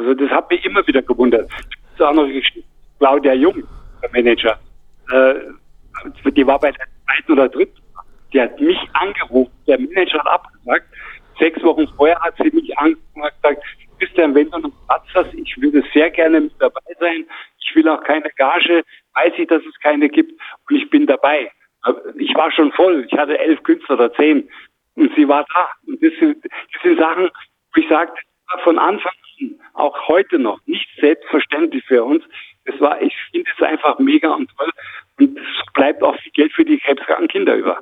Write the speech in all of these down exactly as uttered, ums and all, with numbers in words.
Also das hat mich immer wieder gewundert. Es ist auch noch Claudia Jung, der Manager. Äh, die war bei der zweiten oder dritten. Die hat mich angerufen. Der Manager hat abgesagt. Sechs Wochen vorher hat sie mich angerufen und hat gesagt, Christian, wenn du noch Platz hast, ich würde sehr gerne mit dabei sein. Ich will auch keine Gage. Weiß ich, dass es keine gibt. Und ich bin dabei. Ich war schon voll. Ich hatte elf Künstler oder zehn. Und sie war da. Und das sind, das sind Sachen, wo ich sage, von Anfang an, auch heute noch, nicht selbstverständlich für uns. Das war, ich finde es einfach mega und toll. Und es bleibt auch viel Geld für die krebskranken Kinder über.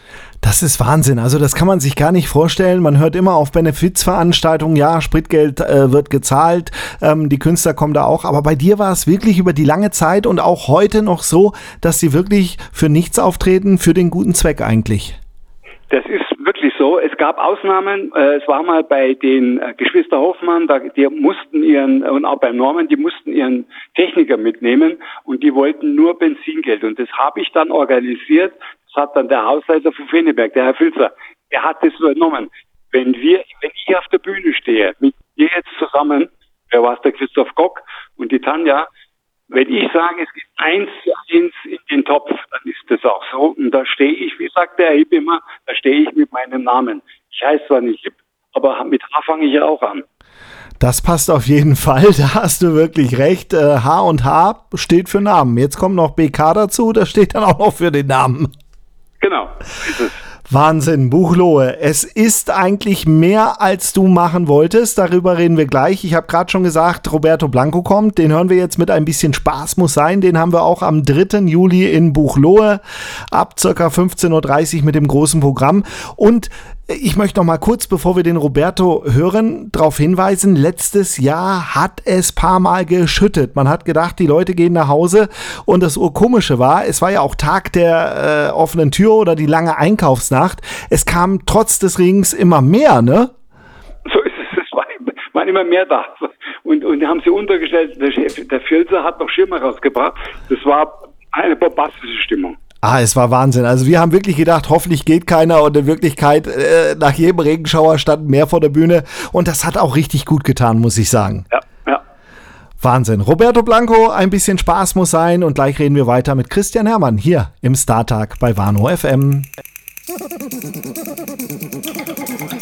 Das ist Wahnsinn. Also das kann man sich gar nicht vorstellen. Man hört immer auf Benefizveranstaltungen, ja, Spritgeld äh, wird gezahlt, ähm, die Künstler kommen da auch. Aber bei dir war es wirklich über die lange Zeit und auch heute noch so, dass sie wirklich für nichts auftreten, für den guten Zweck eigentlich. Das ist wirklich so. Es gab Ausnahmen. Es war mal bei den Geschwister Hoffmann, da, die mussten ihren, und auch beim Norman, die mussten ihren Techniker mitnehmen und die wollten nur Benzingeld. Und das habe ich dann organisiert. Das hat dann der Hausleiter von Feneberg, der Herr Filzer, der hat das übernommen. Wenn wir, wenn ich auf der Bühne stehe, mit dir jetzt zusammen, wer war es, der Christoph Gock und die Tanja, wenn ich sage, es gibt eins zu eins in den Topf, dann ist das auch so. Und da stehe ich, wie sagt der Herr Hipp immer, da stehe ich mit meinem Namen. Ich heiße zwar nicht Hipp, aber mit H fange ich ja auch an. Das passt auf jeden Fall, da hast du wirklich recht. H und H steht für Namen. Jetzt kommt noch B K dazu, das steht dann auch noch für den Namen. Genau, ist es. Wahnsinn, Buchloe. Es ist eigentlich mehr, als du machen wolltest. Darüber reden wir gleich. Ich habe gerade schon gesagt, Roberto Blanco kommt. Den hören wir jetzt mit ein bisschen Spaß muss sein. Den haben wir auch am dritten Juli in Buchloe ab ca. fünfzehn Uhr dreißig mit dem großen Programm. Und ich möchte noch mal kurz, bevor wir den Roberto hören, darauf hinweisen, letztes Jahr hat es paar Mal geschüttet. Man hat gedacht, die Leute gehen nach Hause und das Urkomische war, es war ja auch Tag der äh, offenen Tür oder die lange Einkaufsnacht. Es kam trotz des Regens immer mehr, ne? So ist es, es waren, waren immer mehr da. Und, und haben sie untergestellt, der Chef, der Filzer hat noch Schirme rausgebracht. Das war eine bombastische Stimmung. Ah, es war Wahnsinn. Also wir haben wirklich gedacht, hoffentlich geht keiner und in Wirklichkeit äh, nach jedem Regenschauer standen mehr vor der Bühne und das hat auch richtig gut getan, muss ich sagen. Ja, ja. Wahnsinn. Roberto Blanco, ein bisschen Spaß muss sein und gleich reden wir weiter mit Christian Herrmann hier im Startag bei Warnow F M.